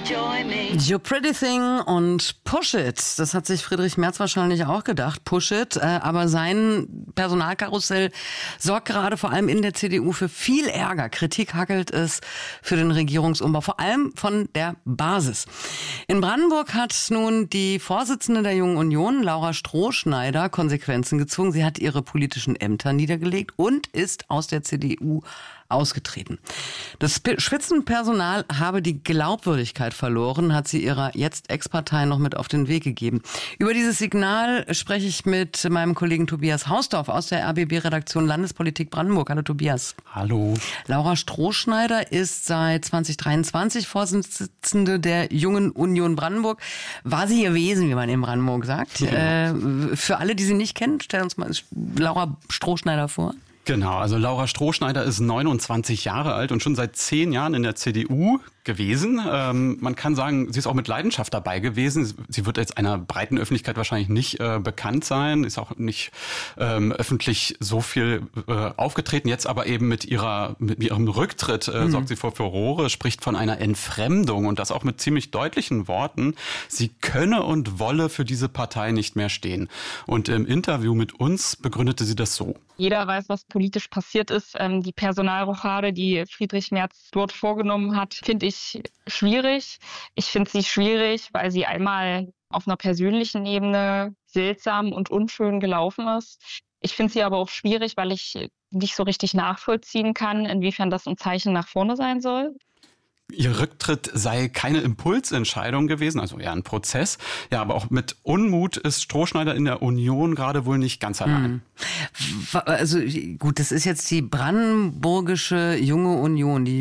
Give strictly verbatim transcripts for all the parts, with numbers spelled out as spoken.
You Pretty Thing und Push It. Das hat sich Friedrich Merz wahrscheinlich auch gedacht, Push It. Aber sein Personalkarussell sorgt gerade vor allem in der C D U für viel Ärger. Kritik hackelt es für den Regierungsumbau, vor allem von der Basis. In Brandenburg hat nun die Vorsitzende der Jungen Union, Laura Strohschneider, Konsequenzen gezogen. Sie hat ihre politischen Ämter niedergelegt und ist aus der C D U ausgetreten. Das Spitzenpersonal habe die Glaubwürdigkeit verloren, hat sie ihrer jetzt Ex-Partei noch mit auf den Weg gegeben. Über dieses Signal spreche ich mit meinem Kollegen Tobias Hausdorf aus der R B B-Redaktion Landespolitik Brandenburg. Hallo Tobias. Hallo. Laura Strohschneider ist seit zwanzig dreiundzwanzig Vorsitzende der Jungen Union Brandenburg. War sie gewesen, wie man in Brandenburg sagt. Ja. Äh, für alle, die sie nicht kennen, stell uns mal Laura Strohschneider vor. Genau, also Laura Strohschneider ist neunundzwanzig Jahre alt und schon seit zehn Jahren in der C D U gewesen. Ähm, man kann sagen, sie ist auch mit Leidenschaft dabei gewesen. Sie wird jetzt einer breiten Öffentlichkeit wahrscheinlich nicht äh, bekannt sein, ist auch nicht ähm, öffentlich so viel äh, aufgetreten. Jetzt aber eben mit ihrer mit ihrem Rücktritt äh, mhm. sorgt sie für Furore, spricht von einer Entfremdung und das auch mit ziemlich deutlichen Worten. Sie könne und wolle für diese Partei nicht mehr stehen. Und im Interview mit uns begründete sie das so. Jeder weiß, was politisch passiert ist. Ähm, die Personalrochade, die Friedrich Merz dort vorgenommen hat, finde ich schwierig. Ich finde sie schwierig, weil sie einmal auf einer persönlichen Ebene seltsam und unschön gelaufen ist. Ich finde sie aber auch schwierig, weil ich nicht so richtig nachvollziehen kann, inwiefern das ein Zeichen nach vorne sein soll. Ihr Rücktritt sei keine Impulsentscheidung gewesen, also eher ein Prozess. Ja, aber auch mit Unmut ist Strohschneider in der Union gerade wohl nicht ganz allein. Also gut, das ist jetzt die Brandenburgische Junge Union, die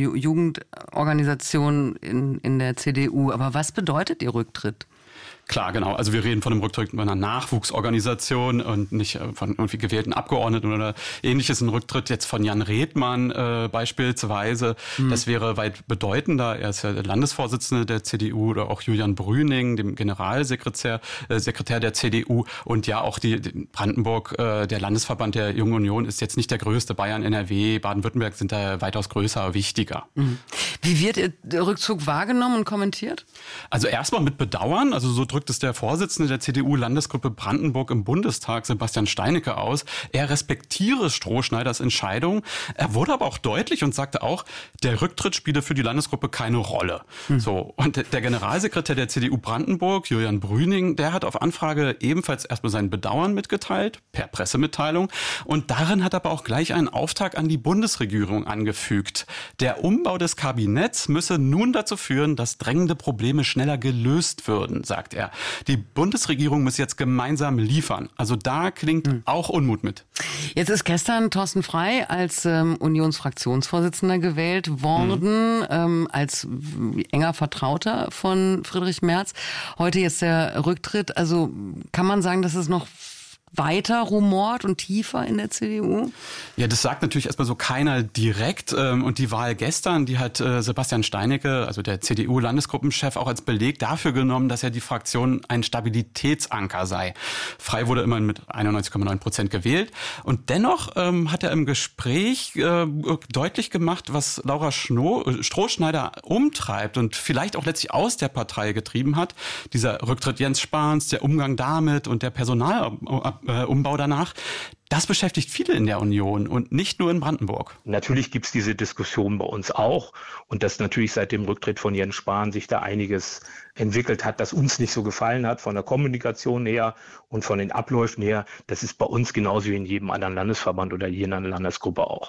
Jugendorganisation in, in der C D U. Aber was bedeutet ihr Rücktritt? Klar, genau. Also wir reden von einem Rücktritt einer Nachwuchsorganisation und nicht von irgendwie gewählten Abgeordneten oder ähnliches. Ein Rücktritt jetzt von Jan Redmann äh, beispielsweise, mhm. das wäre weit bedeutender. Er ist ja der Landesvorsitzende der C D U oder auch Julian Brüning, dem Generalsekretär äh, Sekretär der C D U. Und ja, auch die, die Brandenburg, äh, der Landesverband der Jungen Union ist jetzt nicht der größte. Bayern, N R W, Baden-Württemberg sind da weitaus größer, wichtiger. Mhm. Wie wird der Rückzug wahrgenommen und kommentiert? Also erstmal mit Bedauern, also so drückt es der Vorsitzende der C D U-Landesgruppe Brandenburg im Bundestag, Sebastian Steinecke, aus. Er respektiere Strohschneiders Entscheidung. Er wurde aber auch deutlich und sagte auch, der Rücktritt spiele für die Landesgruppe keine Rolle. Hm. So. Und der Generalsekretär der C D U Brandenburg, Julian Brüning, der hat auf Anfrage ebenfalls erstmal sein Bedauern mitgeteilt, per Pressemitteilung. Und darin hat er aber auch gleich einen Auftrag an die Bundesregierung angefügt. Der Umbau des Kabinetts müsse nun dazu führen, dass drängende Probleme schneller gelöst würden, sagt er. Die Bundesregierung muss jetzt gemeinsam liefern. Also da klingt hm. auch Unmut mit. Jetzt ist gestern Thorsten Frey als ähm, Unionsfraktionsvorsitzender gewählt worden, hm. ähm, als enger Vertrauter von Friedrich Merz. Heute jetzt der Rücktritt. Also kann man sagen, dass es noch weiter rumort und tiefer in der C D U? Ja, das sagt natürlich erstmal so keiner direkt. Und die Wahl gestern, die hat Sebastian Steinecke, also der C D U-Landesgruppenchef, auch als Beleg dafür genommen, dass ja die Fraktion ein Stabilitätsanker sei. Frey wurde immerhin mit einundneunzig Komma neun Prozent gewählt. Und dennoch ähm, hat er im Gespräch äh, deutlich gemacht, was Laura Schno- Strohschneider umtreibt und vielleicht auch letztlich aus der Partei getrieben hat. Dieser Rücktritt Jens Spahns, der Umgang damit und der Personal Umbau danach, das beschäftigt viele in der Union und nicht nur in Brandenburg. Natürlich gibt es diese Diskussion bei uns auch und dass natürlich seit dem Rücktritt von Jens Spahn sich da einiges entwickelt hat, das uns nicht so gefallen hat, von der Kommunikation her und von den Abläufen her. Das ist bei uns genauso wie in jedem anderen Landesverband oder jeder Landesgruppe auch.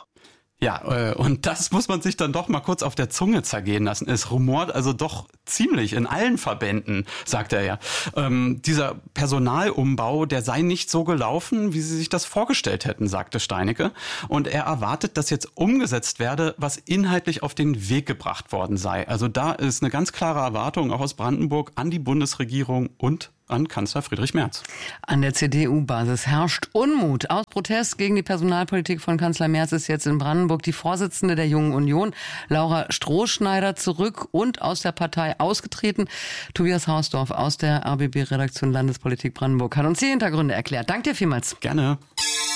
Ja, und das muss man sich dann doch mal kurz auf der Zunge zergehen lassen. Es rumort also doch ziemlich in allen Verbänden, sagt er ja. Ähm, dieser Personalumbau, der sei nicht so gelaufen, wie sie sich das vorgestellt hätten, sagte Steinecke. Und er erwartet, dass jetzt umgesetzt werde, was inhaltlich auf den Weg gebracht worden sei. Also da ist eine ganz klare Erwartung auch aus Brandenburg an die Bundesregierung und an Kanzler Friedrich Merz. An der C D U-Basis herrscht Unmut. Aus Protest gegen die Personalpolitik von Kanzler Merz ist jetzt in Brandenburg die Vorsitzende der Jungen Union, Laura Strohschneider, zurück und aus der Partei ausgetreten. Tobias Hausdorf aus der R B B-Redaktion Landespolitik Brandenburg hat uns die Hintergründe erklärt. Danke dir vielmals. Gerne.